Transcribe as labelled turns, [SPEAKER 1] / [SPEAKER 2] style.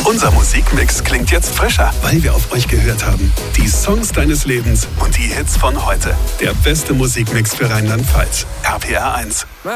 [SPEAKER 1] Unser Musikmix klingt jetzt frischer, weil wir auf euch gehört haben. Die Songs deines Lebens und die Hits von heute. Der beste Musikmix für Rheinland-Pfalz. RPR 1.